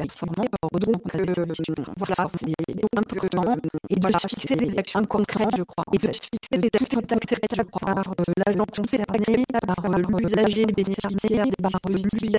performant. Donc, voilà, c'est important. Et voilà, fixer des actions concrètes, je crois. Et fixer des actions concrètes, je crois, par l'agent concerné, par l'usager, les bénéficiaires, par l'utilisateur.